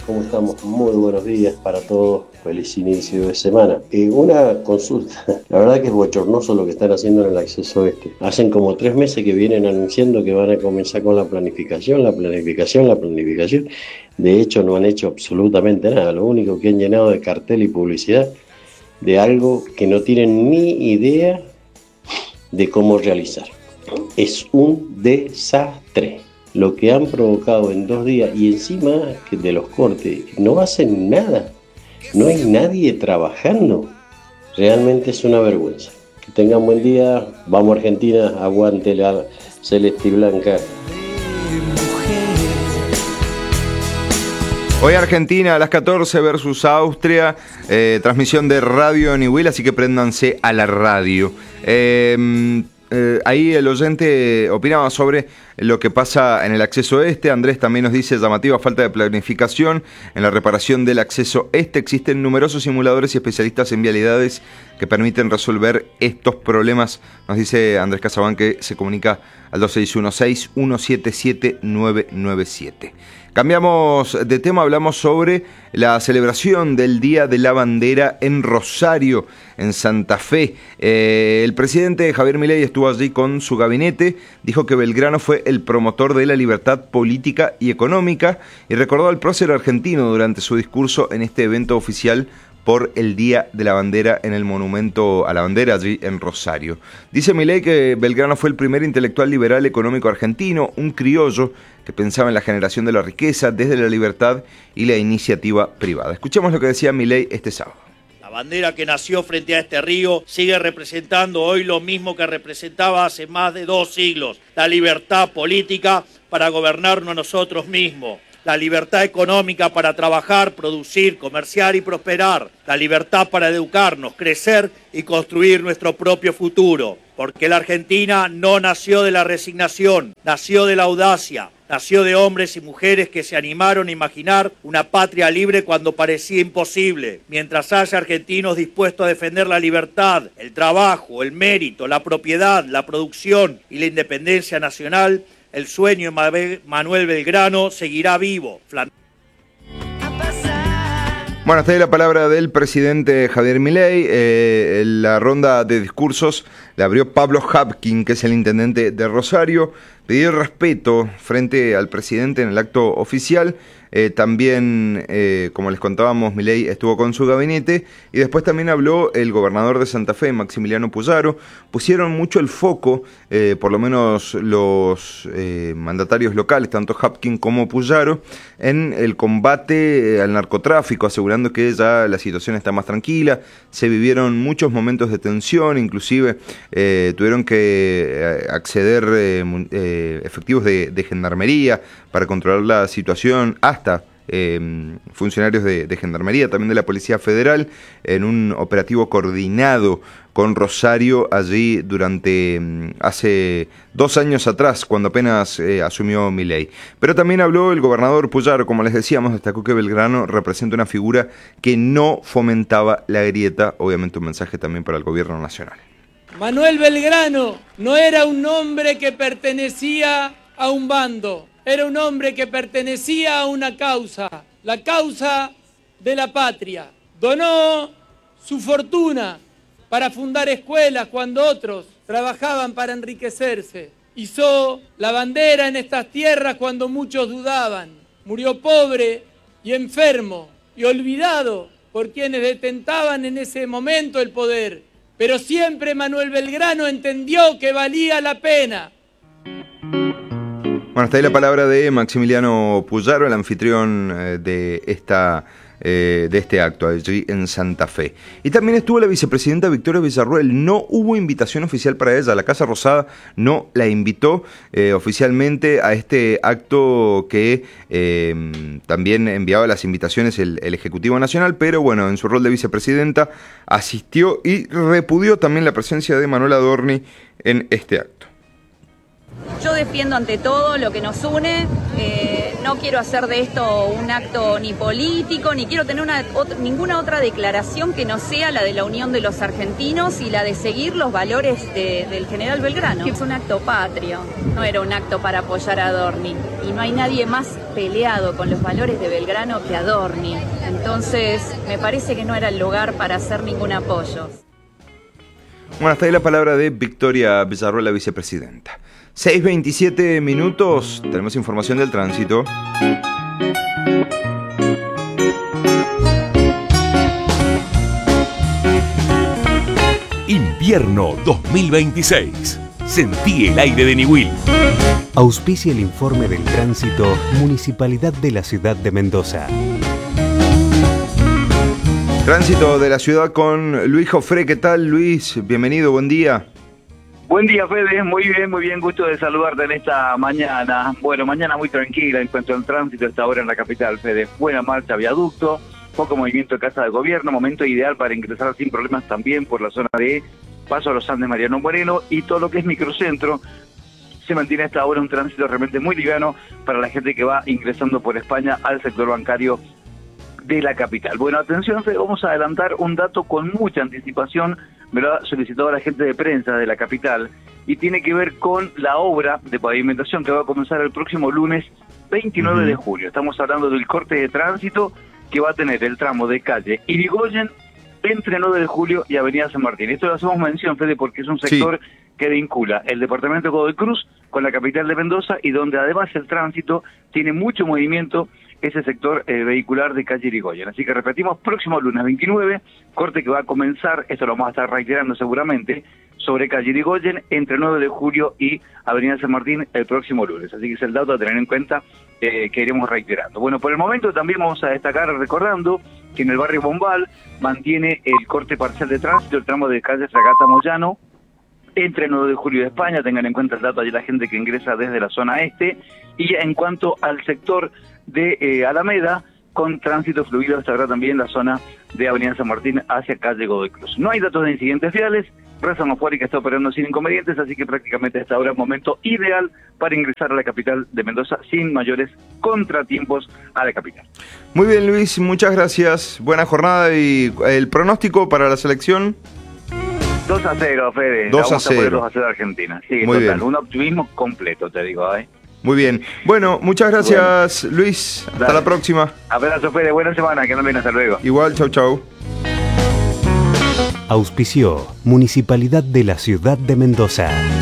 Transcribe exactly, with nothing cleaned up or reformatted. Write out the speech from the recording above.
¿Cómo estamos? Muy buenos días para todos. Feliz inicio de semana. Eh, una consulta. La verdad que es bochornoso lo que están haciendo en el acceso este. Hacen como tres meses que vienen anunciando que van a comenzar con la planificación, la planificación, la planificación. De hecho, no han hecho absolutamente nada. Lo único que han llenado de cartel y publicidad de algo que no tienen ni idea de cómo realizar. Es un desastre lo que han provocado en dos días, y encima de los cortes no hacen nada, no hay nadie trabajando. Realmente es una vergüenza. Que tengan buen día. Vamos Argentina, aguante la celeste y blanca. Hoy Argentina a las catorce versus Austria, eh, transmisión de Radio Niwil, así que préndanse a la radio. Eh, eh, ahí el oyente opinaba sobre lo que pasa en el acceso este. Andrés también nos dice: llamativa falta de planificación en la reparación del acceso este. Existen numerosos simuladores y especialistas en vialidades que permiten resolver estos problemas. Nos dice Andrés Casabán, que se comunica al dos seis uno seis, uno siete siete, nueve nueve siete. Cambiamos de tema, hablamos sobre la celebración del Día de la Bandera en Rosario, en Santa Fe. Eh, el presidente Javier Milei estuvo allí con su gabinete, dijo que Belgrano fue el promotor de la libertad política y económica y recordó al prócer argentino durante su discurso en este evento oficial por el Día de la Bandera en el Monumento a la Bandera allí en Rosario. Dice Milei que Belgrano fue el primer intelectual liberal económico argentino, un criollo que pensaba en la generación de la riqueza desde la libertad y la iniciativa privada. Escuchemos lo que decía Milei este sábado. La bandera que nació frente a este río sigue representando hoy lo mismo que representaba hace más de dos siglos: la libertad política para gobernarnos nosotros mismos, la libertad económica para trabajar, producir, comerciar y prosperar, la libertad para educarnos, crecer y construir nuestro propio futuro. Porque la Argentina no nació de la resignación, nació de la audacia, nació de hombres y mujeres que se animaron a imaginar una patria libre cuando parecía imposible. Mientras haya argentinos dispuestos a defender la libertad, el trabajo, el mérito, la propiedad, la producción y la independencia nacional, el sueño de Manuel Belgrano seguirá vivo. Bueno, hasta ahí la palabra del presidente Javier Milei. Eh, la ronda de discursos la abrió Pablo Habkin, que es el intendente de Rosario. Pidió respeto frente al presidente en el acto oficial. Eh, también, eh, como les contábamos, Milei estuvo con su gabinete y después también habló el gobernador de Santa Fe, Maximiliano Puyaro. Pusieron mucho el foco, eh, por lo menos los eh, mandatarios locales, tanto Habkin como Puyaro, en el combate al narcotráfico, asegurando que ya la situación está más tranquila. Se vivieron muchos momentos de tensión, inclusive eh, tuvieron que acceder eh, eh, efectivos de, de gendarmería para controlar la situación, hasta eh, funcionarios de, de gendarmería, también de la Policía Federal, en un operativo coordinado con Rosario allí durante hace dos años atrás, cuando apenas eh, asumió Milei. Pero también habló el gobernador Puyaro, como les decíamos, destacó que Belgrano representa una figura que no fomentaba la grieta, obviamente un mensaje también para el gobierno nacional. Manuel Belgrano no era un hombre que pertenecía a un bando, era un hombre que pertenecía a una causa, la causa de la patria. Donó su fortuna para fundar escuelas cuando otros trabajaban para enriquecerse. Hizo la bandera en estas tierras cuando muchos dudaban. Murió pobre y enfermo y olvidado por quienes detentaban en ese momento el poder. Pero siempre Manuel Belgrano entendió que valía la pena. Bueno, hasta ahí la palabra de Maximiliano Puyaro, el anfitrión eh, de esta eh, de este acto allí en Santa Fe. Y también estuvo la vicepresidenta Victoria Villarroel. No hubo invitación oficial para ella, la Casa Rosada no la invitó eh, oficialmente a este acto que eh, también enviaba las invitaciones el, el Ejecutivo Nacional, pero bueno, en su rol de vicepresidenta asistió y repudió también la presencia de Manuela Adorni en este acto. Yo defiendo ante todo lo que nos une, eh, no quiero hacer de esto un acto ni político, ni quiero tener una, ot- ninguna otra declaración que no sea la de la unión de los argentinos y la de seguir los valores de, del general Belgrano. Es un acto patrio, no era un acto para apoyar a Adorni. Y no hay nadie más peleado con los valores de Belgrano que Adorni. Entonces, me parece que no era el lugar para hacer ningún apoyo. Bueno, hasta ahí la palabra de Victoria Villarruel, la vicepresidenta. seis veintisiete minutos, tenemos información del tránsito. Invierno dos mil veintiséis. Sentí el aire de Niwil. Auspicia el informe del tránsito Municipalidad de la Ciudad de Mendoza. Tránsito de la ciudad con Luis Jofré. ¿Qué tal, Luis? Bienvenido, buen día. Buen día, Fede. Muy bien, muy bien. Gusto de saludarte en esta mañana. Bueno, mañana muy tranquila en cuanto al tránsito esta hora en la capital, Fede. Buena marcha, viaducto, poco movimiento de Casa de Gobierno, momento ideal para ingresar sin problemas también por la zona de Paso a los Andes Mariano Moreno y todo lo que es microcentro. Se mantiene hasta ahora un tránsito realmente muy liviano para la gente que va ingresando por España al sector bancario de la capital. Bueno, atención, Fede, vamos a adelantar un dato con mucha anticipación, me lo ha solicitado la gente de prensa de la capital, y tiene que ver con la obra de pavimentación que va a comenzar el próximo lunes veintinueve uh-huh. de julio. Estamos hablando del corte de tránsito que va a tener el tramo de calle Irigoyen entre nueve de julio y Avenida San Martín. Esto lo hacemos mención, Fede, porque es un sector sí. que vincula el departamento de Godoy Cruz con la capital de Mendoza y donde además el tránsito tiene mucho movimiento, ese sector eh, vehicular de calle Irigoyen. Así que repetimos, próximo lunes veintinueve, corte que va a comenzar, esto lo vamos a estar reiterando seguramente, sobre calle Irigoyen entre nueve de julio y Avenida San Martín el próximo lunes. Así que es el dato a tener en cuenta eh, que iremos reiterando. Bueno, por el momento también vamos a destacar recordando que en el barrio Bombal mantiene el corte parcial de tránsito, el tramo de calle Fragata Moyano, entre nueve de julio de España, tengan en cuenta el dato allí la gente que ingresa desde la zona este, y en cuanto al sector de eh, Alameda, con tránsito fluido hasta ahora también la zona de Avenida San Martín hacia calle Godoy Cruz. No hay datos de incidentes viales, Red Semafórica está operando sin inconvenientes, así que prácticamente hasta ahora es momento ideal para ingresar a la capital de Mendoza sin mayores contratiempos a la capital. Muy bien, Luis, muchas gracias, buena jornada. Y el pronóstico para la selección. dos a cero, Fede. dos a cero. dos a cero Argentina. Sí, muy total, bien. Un optimismo completo, te digo, ¿eh? Muy bien. Bueno, muchas gracias, bueno. Luis. Hasta Dale. La próxima. Abrazo, Fede. Buena semana. Que anden bien. Hasta luego. Igual, chau, chau. Auspició Municipalidad de la Ciudad de Mendoza.